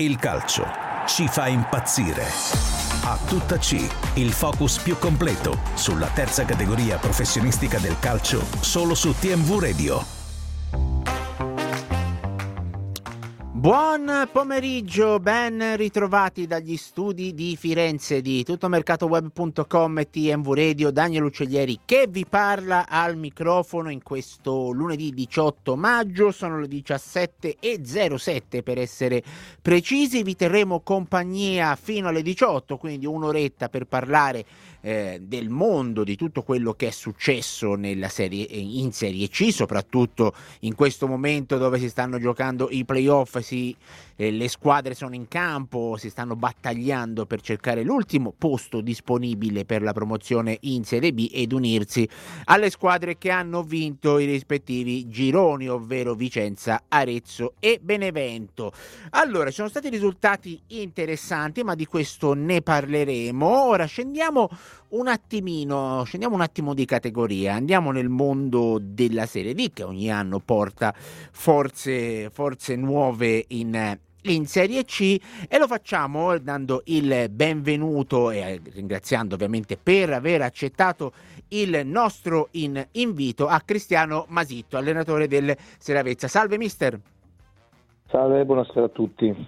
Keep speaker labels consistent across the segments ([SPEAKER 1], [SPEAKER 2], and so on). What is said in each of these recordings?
[SPEAKER 1] Il calcio ci fa impazzire. A tutta C, il focus più completo sulla terza categoria professionistica del calcio, solo su TMV Radio.
[SPEAKER 2] Buon pomeriggio, ben ritrovati dagli studi di Firenze di tuttomercatoweb.com e TMV Radio. Daniel Uccellieri che vi parla al microfono in questo lunedì 18 maggio, sono le 17:07 per essere precisi. Vi terremo compagnia fino alle 18, quindi un'oretta per parlare del mondo, di tutto quello che è successo in Serie C, soprattutto in questo momento dove si stanno giocando i playoff. Le squadre sono in campo, si stanno battagliando per cercare l'ultimo posto disponibile per la promozione in Serie B ed unirsi alle squadre che hanno vinto i rispettivi gironi, ovvero Vicenza, Arezzo e Benevento. Allora, ci sono stati risultati interessanti, ma di questo ne parleremo. Ora scendiamo un attimo di categoria, andiamo nel mondo della Serie D, che ogni anno porta forze nuove in Serie C, e lo facciamo dando il benvenuto e ringraziando ovviamente per aver accettato il nostro invito a Cristiano Masitto, allenatore del Seravezza. Salve mister.
[SPEAKER 3] Salve, buonasera a tutti.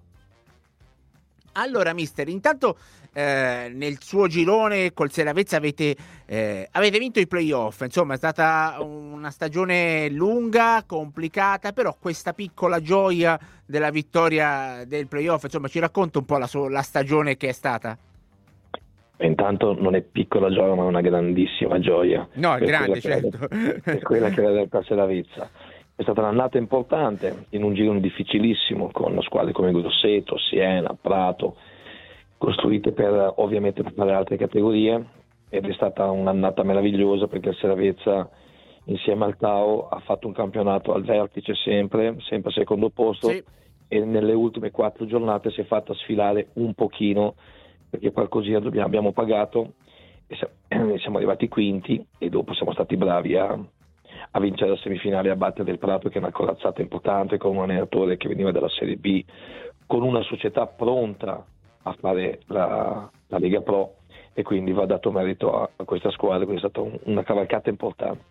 [SPEAKER 2] Allora mister, intanto nel suo girone col Seravezza avete vinto i playoff, insomma è stata una stagione lunga, complicata, però questa piccola gioia della vittoria del playoff, insomma ci racconta un po' la stagione che è stata?
[SPEAKER 3] Intanto non è piccola gioia, ma è una grandissima gioia.
[SPEAKER 2] No, è grande, certo.
[SPEAKER 3] È quella che era del Seravezza. È stata un'annata importante in un girone difficilissimo con squadre come Grosseto, Siena, Prato, costruite ovviamente per le altre categorie, ed è stata un'annata meravigliosa perché il Seravezza insieme al Tau ha fatto un campionato al vertice sempre secondo posto, sì. E nelle ultime 4 giornate si è fatta sfilare un pochino perché qualcosina abbiamo pagato e siamo arrivati quinti, e dopo siamo stati bravi a vincere la semifinale e a battere il Prato, che è una corazzata importante, con un allenatore che veniva dalla Serie B, con una società pronta a fare la Lega Pro, e quindi va dato merito a questa squadra, quindi è stata una cavalcata importante.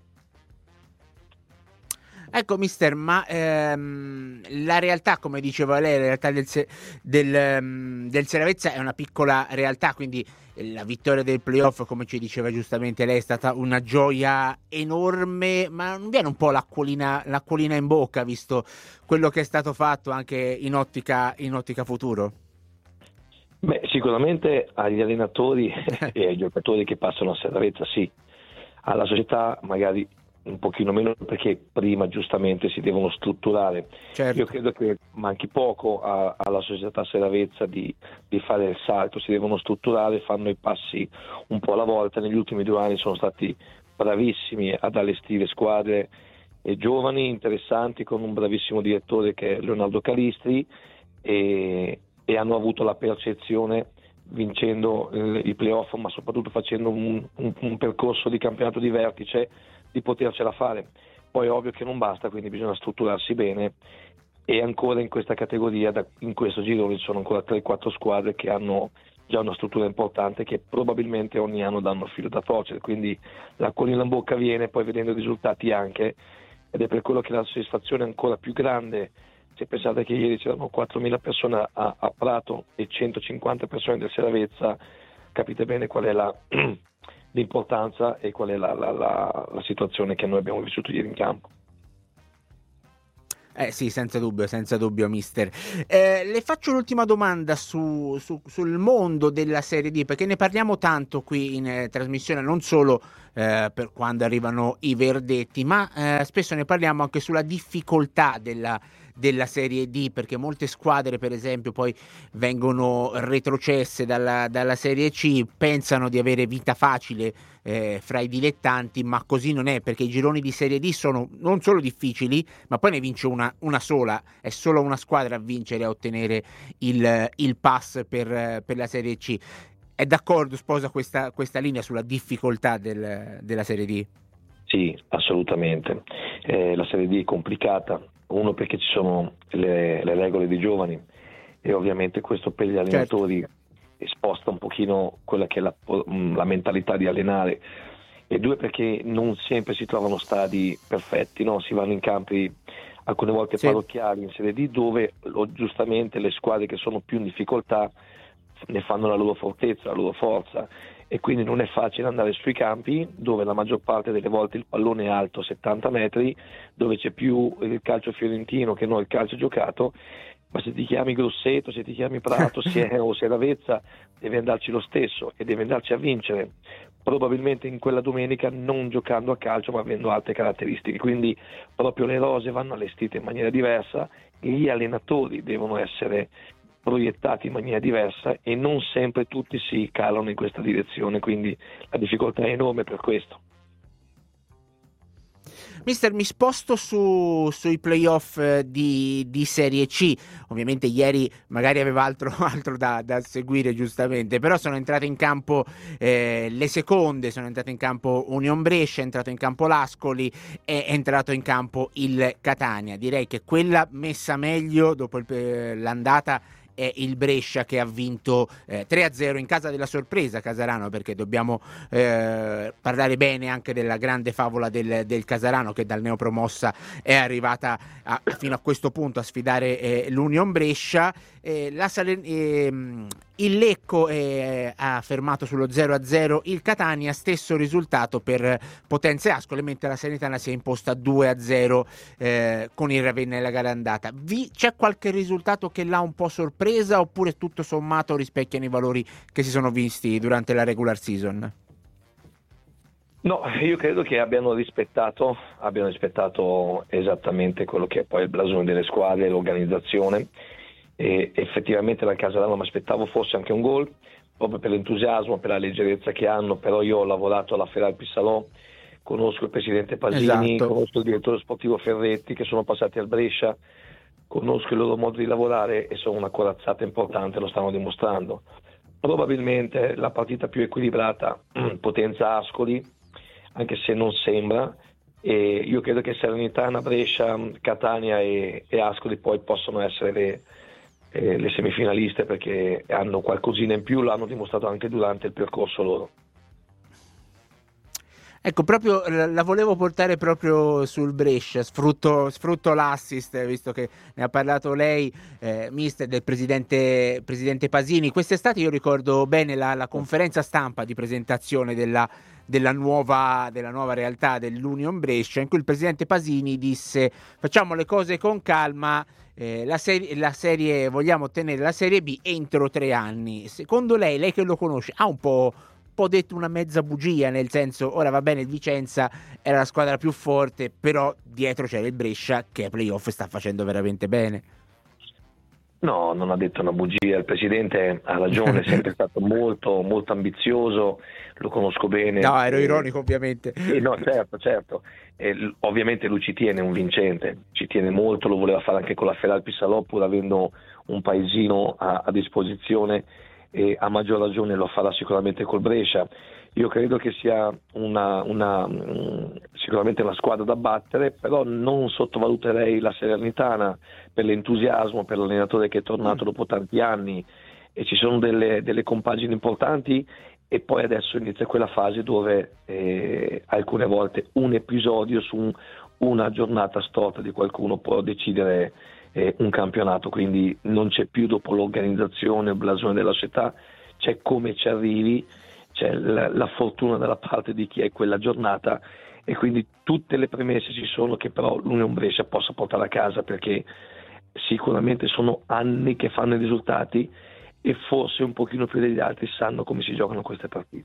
[SPEAKER 2] Ecco mister, ma la realtà, come diceva lei, la realtà del Seravezza è una piccola realtà, quindi la vittoria del playoff, come ci diceva giustamente lei, è stata una gioia enorme, ma non viene un po' l'acquolina in bocca, visto quello che è stato fatto anche in ottica futuro?
[SPEAKER 3] Beh, sicuramente agli allenatori e ai giocatori che passano a Seravezza sì, alla società magari un pochino meno, perché prima giustamente si devono strutturare. Certo. Io credo che manchi poco alla società Seravezza di fare il salto, si devono strutturare, fanno i passi un po' alla volta. Negli ultimi 2 anni sono stati bravissimi ad allestire squadre giovani, interessanti, con un bravissimo direttore che è Leonardo Calistri, e hanno avuto la percezione, vincendo i playoff, ma soprattutto facendo un percorso di campionato di vertice, di potercela fare. Poi è ovvio che non basta, quindi bisogna strutturarsi bene, e ancora in questa categoria, in questo girone ci sono ancora 3-4 squadre che hanno già una struttura importante, che probabilmente ogni anno danno filo da torcere, quindi l'acquolina in bocca viene poi vedendo i risultati anche, ed è per quello che la soddisfazione è ancora più grande. Se pensate che ieri c'erano 4.000 persone a Prato e 150 persone del Seravezza, capite bene qual è l'importanza e qual è la situazione che noi abbiamo vissuto ieri in campo.
[SPEAKER 2] Sì, senza dubbio mister. Le faccio l'ultima domanda sul mondo della Serie D, perché ne parliamo tanto qui in trasmissione, non solo per quando arrivano i verdetti, ma spesso ne parliamo anche sulla difficoltà della Serie D, perché molte squadre per esempio poi vengono retrocesse dalla Serie C, pensano di avere vita facile fra i dilettanti, ma così non è, perché i gironi di Serie D sono non solo difficili, ma poi ne vince una sola, è solo una squadra a vincere, a ottenere il pass per la Serie C. È d'accordo, sposa questa linea sulla difficoltà della Serie D?
[SPEAKER 3] Sì, assolutamente. La Serie D è complicata, uno perché ci sono le regole dei giovani, e ovviamente questo per gli allenatori sposta un pochino quella che è la mentalità di allenare, e due perché non sempre si trovano stadi perfetti, no? Si vanno in campi alcune volte parrocchiali in Serie D, dove giustamente le squadre che sono più in difficoltà ne fanno la loro fortezza, la loro forza, e quindi non è facile andare sui campi dove la maggior parte delle volte il pallone è alto 70 metri, dove c'è più il calcio fiorentino che non il calcio giocato, ma se ti chiami Grosseto, se ti chiami Prato o se è Ravezza, devi andarci lo stesso e devi andarci a vincere, probabilmente in quella domenica non giocando a calcio ma avendo altre caratteristiche, quindi proprio le rose vanno allestite in maniera diversa, gli allenatori devono essere proiettati in maniera diversa e non sempre tutti si calano in questa direzione, quindi la difficoltà è enorme per questo.
[SPEAKER 2] Mister, mi sposto sui playoff di Serie C. Ovviamente ieri magari aveva altro da seguire, giustamente, però sono entrate in campo le seconde, sono entrate in campo Union Brescia, è entrato in campo l'Ascoli, è entrato in campo il Catania. Direi che quella messa meglio dopo l'andata è il Brescia, che ha vinto 3-0 in casa della sorpresa Casarano, perché dobbiamo parlare bene anche della grande favola del Casarano, che dal neopromossa è arrivata fino a questo punto a sfidare l'Union Brescia. Il Lecco ha fermato sullo 0-0 il Catania, stesso risultato per Potenza e Ascoli, mentre la Salernitana si è imposta 2-0 con il Ravenna nella gara andata. C'è qualche risultato che l'ha un po' sorpresa, oppure tutto sommato rispecchiano i valori che si sono visti durante la regular season?
[SPEAKER 3] No, io credo che abbiano rispettato esattamente quello che è poi il blasone delle squadre, l'organizzazione. E effettivamente dal Casarano mi aspettavo fosse anche un gol, proprio per l'entusiasmo, per la leggerezza che hanno, però io ho lavorato alla Ferrari Pissalò, conosco il presidente Pasini, conosco il direttore sportivo Ferretti, che sono passati al Brescia, conosco il loro modo di lavorare e sono una corazzata importante, lo stanno dimostrando. Probabilmente la partita più equilibrata, Potenza Ascoli, anche se non sembra, e io credo che Salernitana, Brescia, Catania e Ascoli poi possono essere le semifinaliste, perché hanno qualcosina in più, l'hanno dimostrato anche durante il percorso loro.
[SPEAKER 2] Ecco, proprio la volevo portare proprio sul Brescia, sfrutto l'assist, visto che ne ha parlato lei, mister, del presidente Pasini. Quest'estate io ricordo bene la conferenza stampa di presentazione della nuova realtà dell'Union Brescia, in cui il presidente Pasini disse: facciamo le cose con calma, la serie vogliamo ottenere la Serie B entro 3 anni. Secondo lei che lo conosce, ha un po' detto una mezza bugia, nel senso, ora va bene, il Vicenza era la squadra più forte, però dietro c'era il Brescia che ai playoff sta facendo veramente bene?
[SPEAKER 3] No, non ha detto una bugia, il presidente ha ragione, è sempre stato molto molto ambizioso, lo conosco bene.
[SPEAKER 2] No, ero ironico, ovviamente.
[SPEAKER 3] No, certo. Ovviamente lui ci tiene, un vincente, ci tiene molto, lo voleva fare anche con la Ferrari Pissalò, pur avendo un paesino a disposizione, e a maggior ragione lo farà sicuramente col Brescia. Io credo che sia sicuramente una squadra da battere, però non sottovaluterei la Salernitana per l'entusiasmo, per l'allenatore che è tornato dopo tanti anni, e ci sono delle compagini importanti, e poi adesso inizia quella fase dove alcune volte un episodio su una giornata storta di qualcuno può decidere un campionato, quindi non c'è più dopo l'organizzazione, il blasone della società, c'è come ci arrivi, c'è la fortuna dalla parte di chi è quella giornata, e quindi tutte le premesse ci sono che però l'Union Brescia possa portare a casa, perché sicuramente sono anni che fanno i risultati e forse un pochino più degli altri sanno come si giocano queste partite.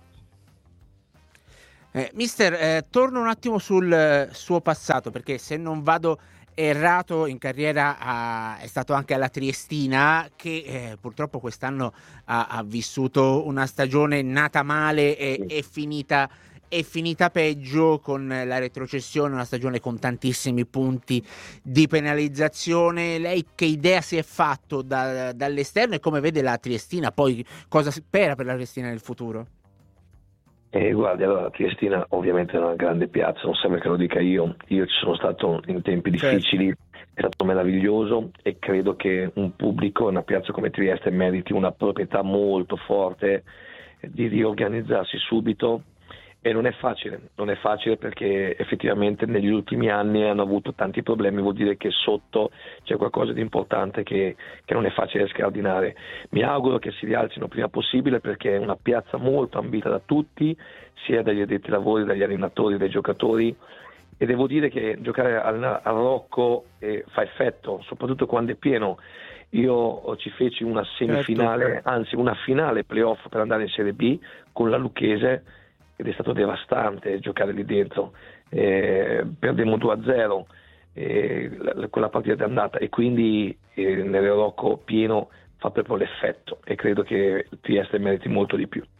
[SPEAKER 2] Mister, torno un attimo sul suo passato, perché se non vado errato in carriera è stato anche alla Triestina, che purtroppo quest'anno ha vissuto una stagione nata male e finita peggio, con la retrocessione, una stagione con tantissimi punti di penalizzazione. Lei che idea si è fatto dall'esterno, e come vede la Triestina, poi cosa spera per la Triestina nel futuro?
[SPEAKER 3] Guardi, allora, Triestina ovviamente è una grande piazza, non serve che lo dica io ci sono stato in tempi difficili, è stato meraviglioso e credo che un pubblico, una piazza come Trieste meriti una proprietà molto forte di riorganizzarsi subito. E non è facile perché effettivamente negli ultimi anni hanno avuto tanti problemi, vuol dire che sotto c'è qualcosa di importante che non è facile scardinare. Mi auguro che si rialzino il prima possibile perché è una piazza molto ambita da tutti, sia dagli addetti ai lavori, dagli allenatori, dai giocatori, e devo dire che giocare al Rocco fa effetto, soprattutto quando è pieno. Io ci feci una semifinale, anzi una finale playoff per andare in Serie B con la Lucchese, ed è stato devastante giocare lì dentro. Perdemmo 2-0 quella partita di andata, e quindi nel Rocco pieno fa proprio l'effetto, e credo che il Trieste meriti molto di più.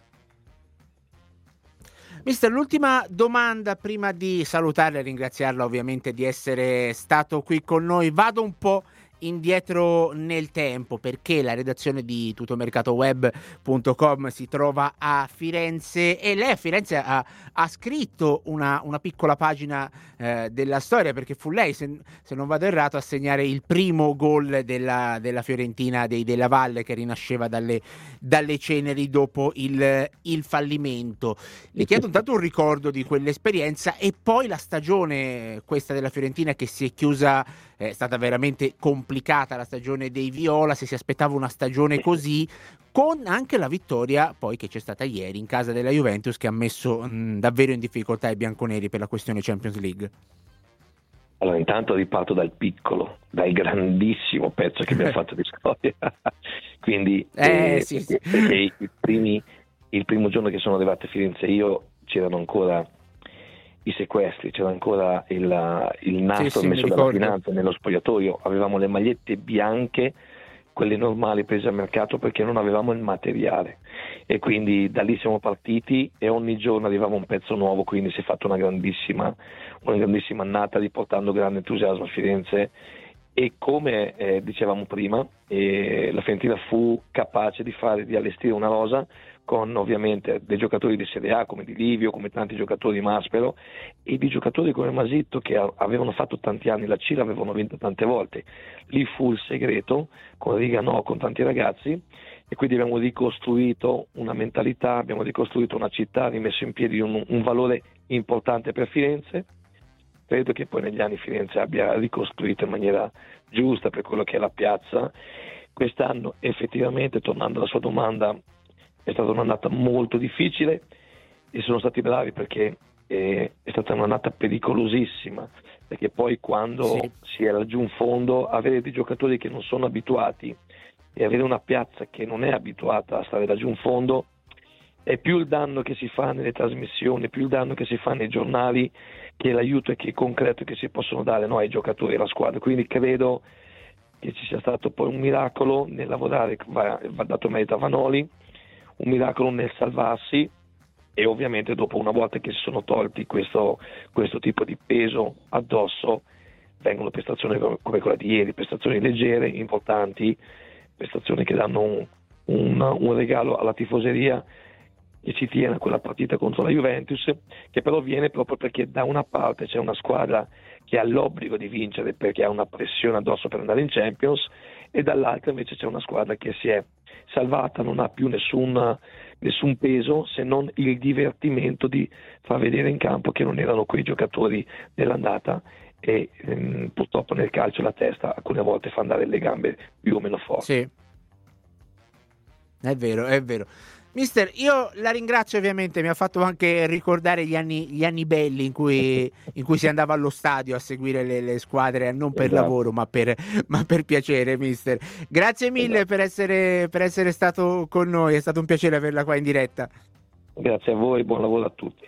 [SPEAKER 2] Mister, l'ultima domanda prima di salutarla e ringraziarla ovviamente di essere stato qui con noi. Vado un po' indietro nel tempo perché la redazione di tuttomercatoweb.com si trova a Firenze, e lei a Firenze ha scritto una piccola pagina della storia, perché fu lei, se non vado errato, a segnare il primo gol della Fiorentina della Valle, che rinasceva dalle ceneri dopo il fallimento. Le chiedo intanto un ricordo di quell'esperienza, e poi la stagione questa della Fiorentina che si è chiusa. È stata veramente complicata la stagione dei Viola, se si aspettava una stagione così, con anche la vittoria poi che c'è stata ieri in casa della Juventus, che ha messo davvero in difficoltà i bianconeri per la questione Champions League.
[SPEAKER 3] Allora, intanto riparto dal piccolo, dal grandissimo pezzo che abbiamo fatto di storia. Quindi
[SPEAKER 2] sì.
[SPEAKER 3] il primo giorno che sono arrivato a Firenze io, c'erano ancora i sequestri, c'era ancora il nastro messo dalla finanza nello spogliatoio, avevamo le magliette bianche, quelle normali prese al mercato, perché non avevamo il materiale, e quindi da lì siamo partiti e ogni giorno arrivava un pezzo nuovo, quindi si è fatta una grandissima annata, riportando grande entusiasmo a Firenze. E come dicevamo prima, la Fiorentina fu capace di allestire una rosa con ovviamente dei giocatori di Serie A come Di Livio, come tanti giocatori Maspero, e di giocatori come Masitto che avevano fatto tanti anni la C, l'avevano vinta tante volte. Lì fu il segreto, con Riganò, con tanti ragazzi, e quindi abbiamo ricostruito una mentalità, abbiamo ricostruito una città, rimesso in piedi un valore importante per Firenze. Credo che poi negli anni Firenze abbia ricostruito in maniera giusta per quello che è la piazza. Quest'anno effettivamente, tornando alla sua domanda, è stata un'annata molto difficile, e sono stati bravi perché è stata un'annata pericolosissima, perché poi quando si è laggiù in fondo, avere dei giocatori che non sono abituati e avere una piazza che non è abituata a stare laggiù in fondo, è più il danno che si fa nelle trasmissioni, più il danno che si fa nei giornali, che l'aiuto e che è concreto che si possono dare ai giocatori e alla squadra. Quindi credo che ci sia stato poi un miracolo nel lavorare, va dato merito a Vanoli, un miracolo nel salvarsi, e ovviamente dopo, una volta che si sono tolti questo tipo di peso addosso, vengono prestazioni come quella di ieri, prestazioni leggere, importanti, prestazioni che danno un regalo alla tifoseria che ci tiene a quella partita contro la Juventus, che però viene proprio perché da una parte c'è una squadra che ha l'obbligo di vincere perché ha una pressione addosso per andare in Champions, e dall'altra invece c'è una squadra che si è salvata, non ha più nessun peso se non il divertimento di far vedere in campo che non erano quei giocatori dell'andata, e purtroppo nel calcio la testa alcune volte fa andare le gambe più o meno forti.
[SPEAKER 2] Sì, è vero. Mister, io la ringrazio, ovviamente mi ha fatto anche ricordare gli anni belli in cui si andava allo stadio a seguire le squadre, non per lavoro ma per piacere, mister. Grazie mille per essere stato con noi, è stato un piacere averla qua in diretta.
[SPEAKER 3] Grazie a voi, buon lavoro a tutti.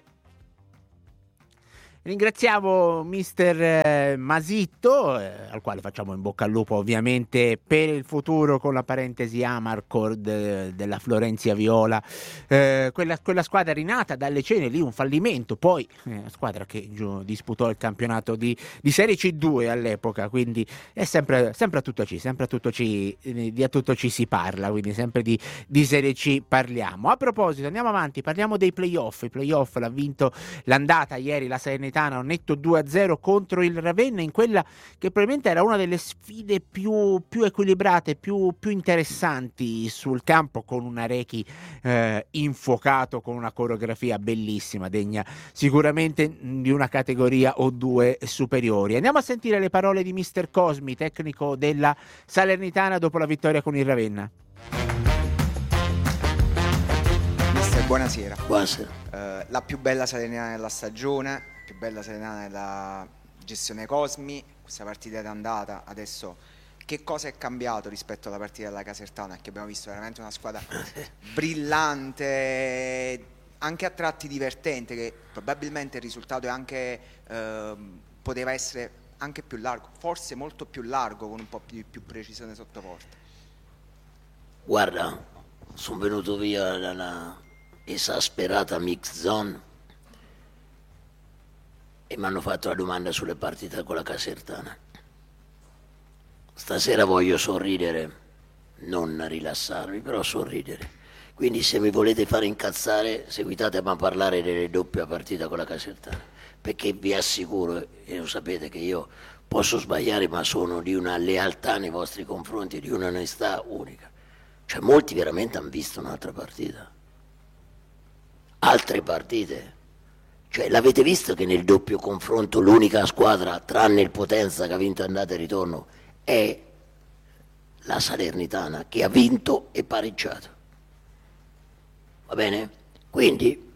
[SPEAKER 2] Ringraziamo mister Masitto, al quale facciamo in bocca al lupo ovviamente per il futuro, con la parentesi Amarcord della Florentia Viola, quella squadra rinata dalle ceneri, lì un fallimento, poi squadra che disputò il campionato di Serie C2 all'epoca, quindi è sempre a tutto C, di a tutto C si parla, quindi sempre di Serie C parliamo. A proposito, andiamo avanti, parliamo dei playoff. I playoff l'ha vinto l'andata ieri la Salernitana Salernitana, un netto 2-0 contro il Ravenna, in quella che probabilmente era una delle sfide più equilibrate, più interessanti sul campo, con un Arechi infuocato, con una coreografia bellissima, degna sicuramente di una categoria o due superiori. Andiamo a sentire le parole di Mister Cosmi, tecnico della Salernitana, dopo la vittoria con il Ravenna.
[SPEAKER 4] Mister, buonasera.
[SPEAKER 5] Buonasera.
[SPEAKER 4] La più bella Salernitana della stagione, più bella Salernitana della gestione Cosmi, questa partita è andata, adesso che cosa è cambiato rispetto alla partita della Casertana? Che abbiamo visto veramente una squadra brillante, anche a tratti divertente, che probabilmente il risultato è anche poteva essere anche più largo, forse molto più largo, con un po' più precisione sotto porta.
[SPEAKER 5] Guarda, sono venuto via dalla esasperata mix zone e mi hanno fatto la domanda sulle partite con la Casertana. Stasera voglio sorridere, non rilassarvi, però sorridere. Quindi se mi volete fare incazzare, seguitatemi a parlare delle doppie partite con la Casertana, perché vi assicuro, e lo sapete, che io posso sbagliare, ma sono di una lealtà nei vostri confronti, di un'onestà unica. Cioè molti veramente hanno visto un'altra partita. Altre partite. Cioè l'avete visto che nel doppio confronto l'unica squadra, tranne il Potenza che ha vinto andata e ritorno, è la Salernitana, che ha vinto e pareggiato. Va bene? Quindi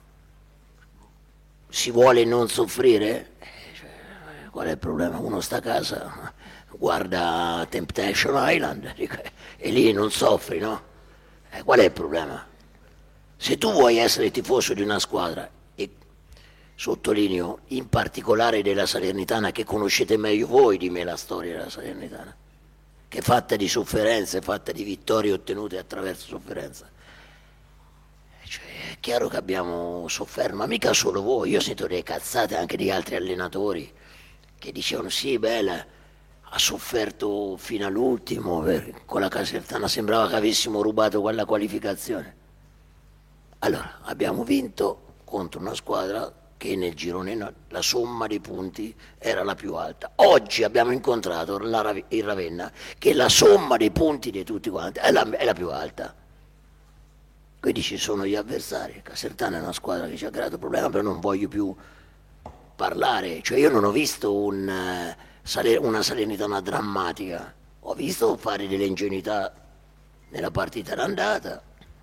[SPEAKER 5] si vuole non soffrire? Qual è il problema? Uno sta a casa, guarda Temptation Island e lì non soffri, no? Qual è il problema? Se tu vuoi essere tifoso di una squadra, e sottolineo in particolare della Salernitana, che conoscete meglio voi di me la storia della Salernitana, che è fatta di sofferenze, è fatta di vittorie ottenute attraverso sofferenza, cioè, è chiaro che abbiamo sofferto, ma mica solo voi. Io sento delle cazzate anche di altri allenatori che dicevano sì, bella, ha sofferto fino all'ultimo, con la Casertana sembrava che avessimo rubato quella qualificazione. Allora, abbiamo vinto contro una squadra che nel girone la somma dei punti era la più alta. Oggi abbiamo incontrato il Ravenna, che la somma dei punti di tutti quanti è la più alta. Quindi ci sono gli avversari. Casertana è una squadra che ci ha creato problemi, però non voglio più parlare. Cioè io non ho visto una Salernitana drammatica, ho visto fare delle ingenuità nella partita d'andata,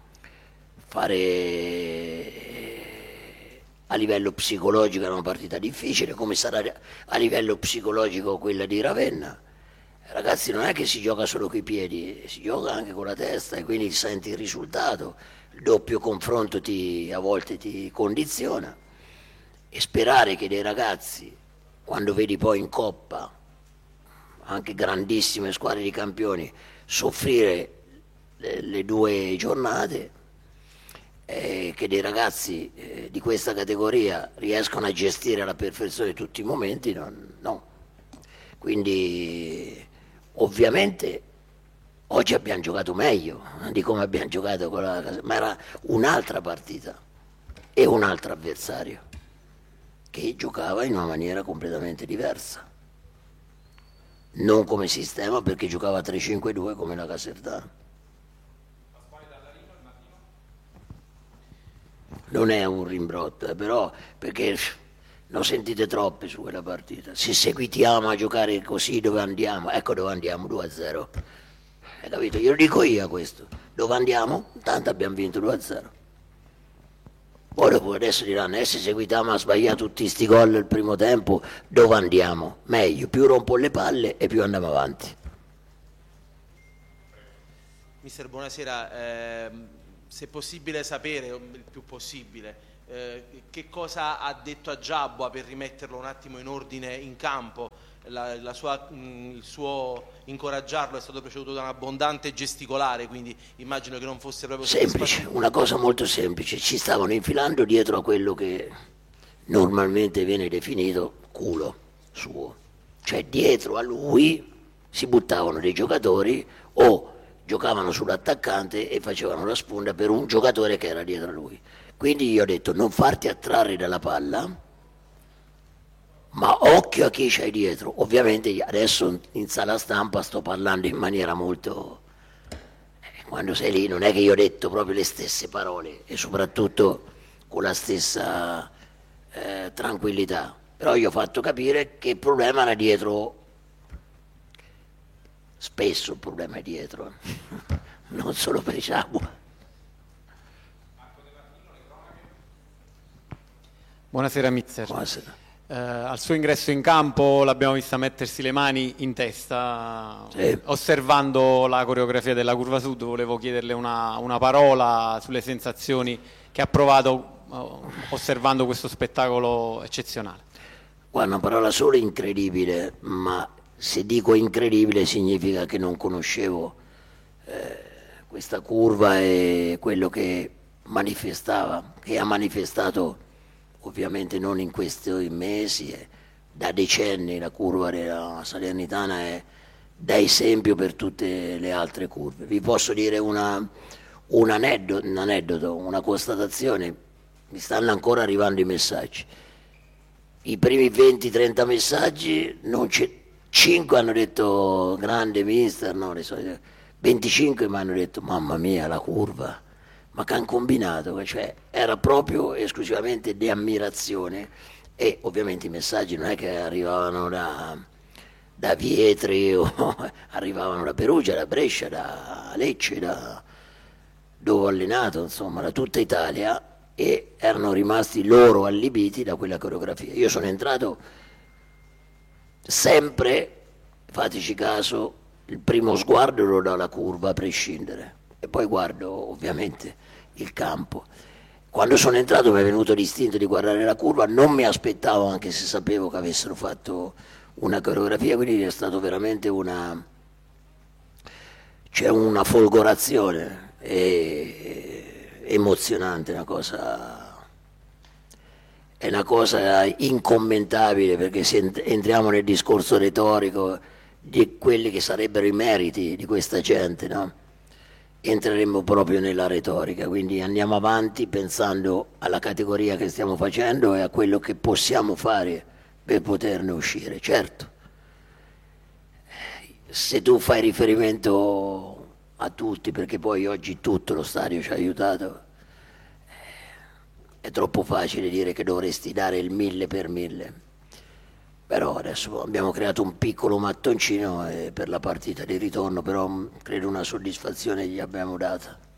[SPEAKER 5] fare a livello psicologico era una partita difficile, come sarà a livello psicologico quella di Ravenna. Ragazzi, non è che si gioca solo coi piedi, si gioca anche con la testa, e quindi senti il risultato. Il doppio confronto a volte ti condiziona, e sperare che dei ragazzi, quando vedi poi in Coppa anche grandissime squadre di campioni soffrire le due giornate, che dei ragazzi di questa categoria riescono a gestire alla perfezione tutti i momenti, no. Quindi ovviamente oggi abbiamo giocato meglio di come abbiamo giocato con ma era un'altra partita e un altro avversario che giocava in una maniera completamente diversa, non come sistema, perché giocava 3-5-2 come la Casertana. Non è un rimbrotto, però, perché ne ho sentite troppe su quella partita. Se seguitiamo a giocare così, dove andiamo? Ecco dove andiamo, 2-0. Hai capito? Glielo dico io a questo. Dove andiamo? Tanto abbiamo vinto 2-0. Poi dopo adesso diranno, se seguitiamo a sbagliare tutti sti gol il primo tempo, dove andiamo? Meglio, più rompo le palle e più andiamo avanti.
[SPEAKER 6] Mister, buonasera. Se è possibile sapere, il più possibile, che cosa ha detto a Giabboa per rimetterlo un attimo in ordine in campo? Il suo incoraggiarlo è stato preceduto da un abbondante gesticolare, quindi immagino che non fosse proprio
[SPEAKER 5] semplice, una cosa molto semplice. Ci stavano infilando dietro a quello che normalmente viene definito culo suo, cioè dietro a lui si buttavano dei giocatori o giocavano sull'attaccante e facevano la sponda per un giocatore che era dietro a lui. Quindi io ho detto non farti attrarre dalla palla, ma occhio a chi c'hai dietro. Ovviamente adesso in sala stampa sto parlando in maniera molto... Quando sei lì non è che io ho detto proprio le stesse parole e soprattutto con la stessa tranquillità, però io ho fatto capire che il problema era dietro, spesso il problema è dietro, non solo per Ciabua.
[SPEAKER 7] Buonasera Mizzer.
[SPEAKER 5] Buonasera.
[SPEAKER 7] Al suo ingresso in campo l'abbiamo vista mettersi le mani in testa,
[SPEAKER 5] Sì.
[SPEAKER 7] Osservando la coreografia della Curva Sud. Volevo chiederle una parola sulle sensazioni che ha provato osservando questo spettacolo eccezionale.
[SPEAKER 5] Guarda, una parola sola, incredibile, ma se dico incredibile significa che non conoscevo questa curva e quello che manifestava, che ha manifestato ovviamente non in questi mesi, da decenni la curva della Salernitana è da esempio per tutte le altre curve. Vi posso dire un aneddoto, una constatazione, mi stanno ancora arrivando i messaggi. I primi 20-30 messaggi, 5 hanno detto grande mister, no, 25 mi hanno detto mamma mia la curva, ma che hanno combinato, cioè era proprio esclusivamente di ammirazione. E ovviamente i messaggi non è che arrivavano da Vietri o arrivavano da Perugia, da Brescia, da Lecce, da dove ho allenato, insomma da tutta Italia, e erano rimasti loro allibiti da quella coreografia. Io sono entrato sempre, fateci caso, il primo sguardo lo do alla curva a prescindere e poi guardo ovviamente il campo. Quando sono entrato mi è venuto l'istinto di guardare la curva, non mi aspettavo, anche se sapevo che avessero fatto una coreografia, quindi è stato veramente una folgorazione emozionante, è una cosa incommentabile, perché se entriamo nel discorso retorico di quelli che sarebbero i meriti di questa gente, no? Entreremo proprio nella retorica, quindi andiamo avanti pensando alla categoria che stiamo facendo e a quello che possiamo fare per poterne uscire. Certo, se tu fai riferimento a tutti, perché poi oggi tutto lo stadio ci ha aiutato, è troppo facile dire che dovresti dare il 1000 per 1000, però adesso abbiamo creato un piccolo mattoncino per la partita di ritorno, però credo una soddisfazione gli abbiamo data.